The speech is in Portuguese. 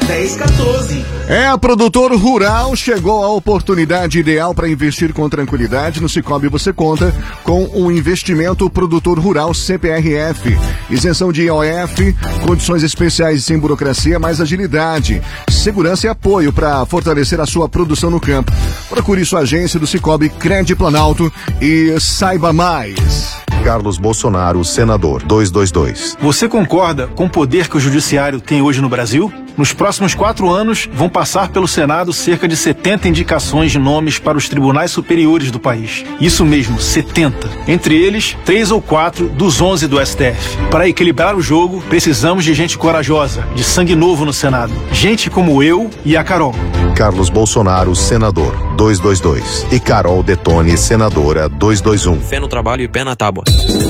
1014. Produtor rural, chegou a oportunidade ideal para investir com tranquilidade. No Sicoob você conta com um investimento produtor rural CPRF. Isenção de IOF, condições especiais e sem burocracia, mais agilidade, segurança e apoio para fortalecer a sua produção no campo. Procure sua agência do Sicoob Cred Planalto e saiba mais. Carlos Bolsonaro, senador, 222. Você concorda com o poder que o judiciário tem hoje no Brasil? Nos próximos 4 anos, vão passar pelo Senado cerca de 70 indicações de nomes para os tribunais superiores do país. Isso mesmo, 70. Entre eles, 3 ou 4 dos 11 do STF. Para equilibrar o jogo, precisamos de gente corajosa, de sangue novo no Senado. Gente como eu e a Carol. Carlos Bolsonaro, senador, 222. E Carol Detone, senadora, 221. Fé no trabalho e pé na tábua.